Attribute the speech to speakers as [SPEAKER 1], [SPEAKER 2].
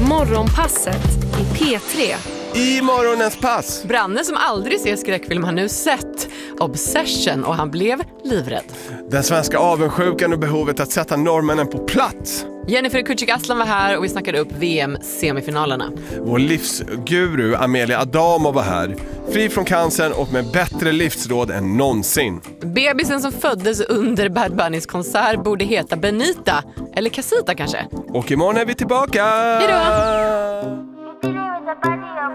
[SPEAKER 1] Morgonpasset i P3.
[SPEAKER 2] I morgonens pass.
[SPEAKER 3] Branne som aldrig ser skräckfilm har nu sett Obsession och han blev livrädd.
[SPEAKER 2] Den svenska avundsjukan och behovet att sätta norrmännen på plats.
[SPEAKER 3] Jennifer Kücük-Aslan var här och vi snackade upp VM-semifinalerna.
[SPEAKER 2] Vår livsguru Amelia Adamo var här. Fri från cancern och med bättre livsråd än någonsin.
[SPEAKER 3] Bebisen som föddes under Bad Bunnys konsert borde heta Benita. Eller Casita kanske.
[SPEAKER 2] Och imorgon är vi tillbaka.
[SPEAKER 3] Hej då!